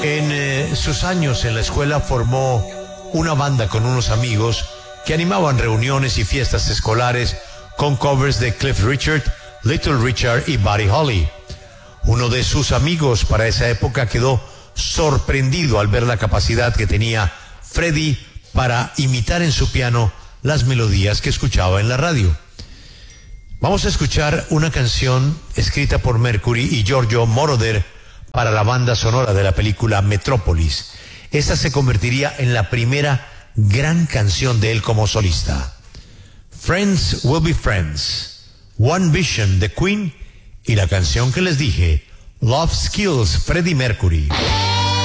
En sus años en la escuela formó una banda con unos amigos que animaban reuniones y fiestas escolares con covers de Cliff Richard, Little Richard y Buddy Holly. Uno de sus amigos para esa época quedó sorprendido al ver la capacidad que tenía Freddie para imitar en su piano las melodías que escuchaba en la radio. Vamos a escuchar una canción escrita por Mercury y Giorgio Moroder para la banda sonora de la película Metrópolis. Esta se convertiría en la primera gran canción de él como solista. Friends Will Be Friends, One Vision de Queen y la canción que les dije, Love Skills, Freddie Mercury.